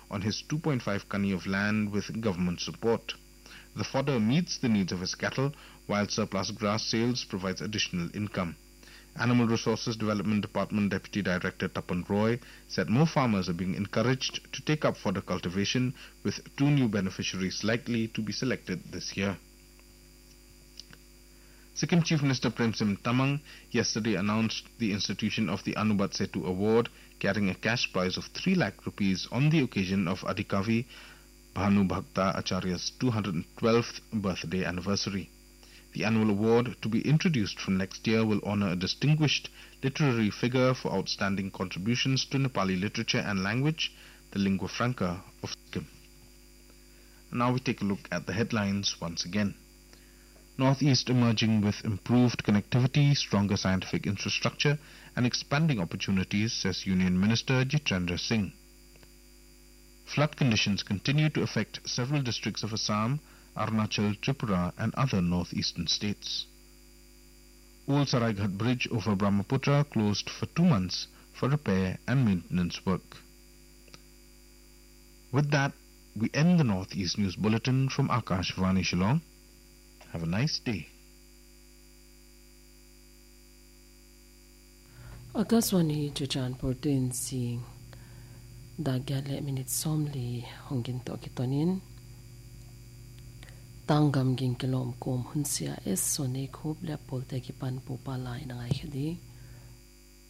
on his 2.5 kani of land with government support. The fodder meets the needs of his cattle, while surplus grass sales provides additional income. Animal Resources Development Department Deputy Director Tapan Roy said more farmers are being encouraged to take up fodder cultivation, with 2 new beneficiaries likely to be selected this year. Sikkim Chief Minister Premsim Tamang yesterday announced the institution of the Anubat Setu Award, carrying a cash prize of 3 lakh rupees on the occasion of Adikavi Bhanu Bhakta Acharya's 212th birthday anniversary. The annual award, to be introduced from next year, will honor a distinguished literary figure for outstanding contributions to Nepali literature and language, the lingua franca of Sikkim. Now we take a look at the headlines once again. Northeast emerging with improved connectivity, stronger scientific infrastructure and expanding opportunities, says Union Minister Jitendra Singh. Flood conditions continue to affect several districts of Assam, Arunachal, Tripura and other northeastern states. Old Saraighat Bridge over Brahmaputra closed for 2 months for repair and maintenance work. With that, we end the Northeast News Bulletin from Akashvani Shillong. Have a nice day. Akaswani Chuchan Portin Sing Dagyale Minute Somli Hongin Tokitonin Tangam Ginkilom Kom Hunsia Es Sone Kub Le Poltekipan Pupala in Aichedi